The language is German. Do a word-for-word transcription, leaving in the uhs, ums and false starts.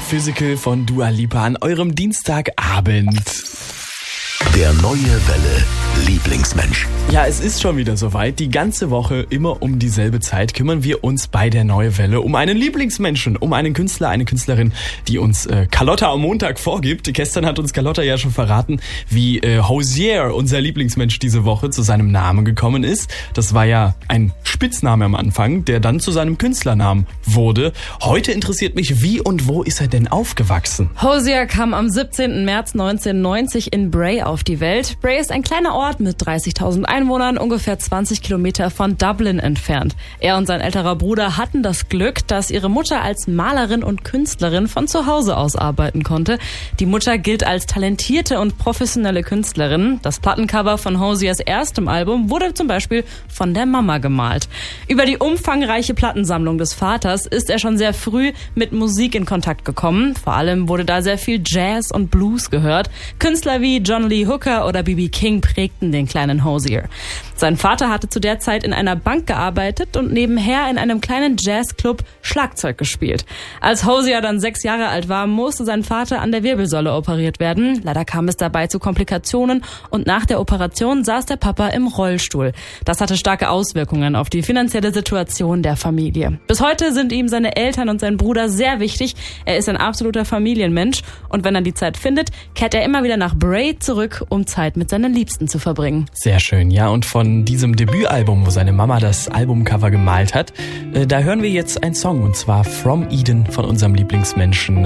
Physical von Dua Lipa an eurem Dienstagabend. Der neue Welle Lieblingsmensch. Ja, es ist schon wieder soweit. Die ganze Woche, immer um dieselbe Zeit, kümmern wir uns bei der Neue Welle um einen Lieblingsmenschen, um einen Künstler, eine Künstlerin, die uns äh, Carlotta am Montag vorgibt. Gestern hat uns Carlotta ja schon verraten, wie äh, Hozier, unser Lieblingsmensch, diese Woche zu seinem Namen gekommen ist. Das war ja ein Spitzname am Anfang, der dann zu seinem Künstlernamen wurde. Heute interessiert mich, wie und wo ist er denn aufgewachsen? Hozier kam am siebzehnten März neunzehnhundertneunzig in Bray auf die Welt. Bray ist ein kleiner Ort mit dreißigtausend Einwohnern, ungefähr zwanzig Kilometer von Dublin entfernt. Er und sein älterer Bruder hatten das Glück, dass ihre Mutter als Malerin und Künstlerin von zu Hause aus arbeiten konnte. Die Mutter gilt als talentierte und professionelle Künstlerin. Das Plattencover von Hoziers erstem Album wurde zum Beispiel von der Mama gemalt. Über die umfangreiche Plattensammlung des Vaters ist er schon sehr früh mit Musik in Kontakt gekommen. Vor allem wurde da sehr viel Jazz und Blues gehört. Künstler wie John Lee Hooker oder B B King prägten den kleinen Hozier. Sein Vater hatte zu der Zeit in einer Bank gearbeitet und nebenher in einem kleinen Jazzclub Schlagzeug gespielt. Als Hozier dann sechs Jahre alt war, musste sein Vater an der Wirbelsäule operiert werden. Leider kam es dabei zu Komplikationen und nach der Operation saß der Papa im Rollstuhl. Das hatte starke Auswirkungen auf die finanzielle Situation der Familie. Bis heute sind ihm seine Eltern und sein Bruder sehr wichtig. Er ist ein absoluter Familienmensch und wenn er die Zeit findet, kehrt er immer wieder nach Bray zurück, um Zeit mit seinen Liebsten zu verbringen. Sehr schön, ja. Und von diesem Debütalbum, wo seine Mama das Albumcover gemalt hat, äh, da hören wir jetzt einen Song, und zwar From Eden von unserem Lieblingsmenschen